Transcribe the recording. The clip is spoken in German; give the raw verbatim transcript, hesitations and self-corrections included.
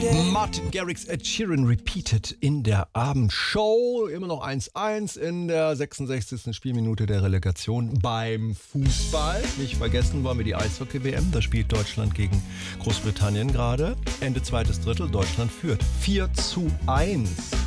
Martin Garrix, Ed Sheeran repeated in der Abendshow. Immer noch eins eins in der sechsundsechzigsten Spielminute der Relegation beim Fußball. Nicht vergessen wollen wir die Eishockey-W M. Da spielt Deutschland gegen Großbritannien gerade. Ende zweites Drittel, Deutschland führt vier zu eins.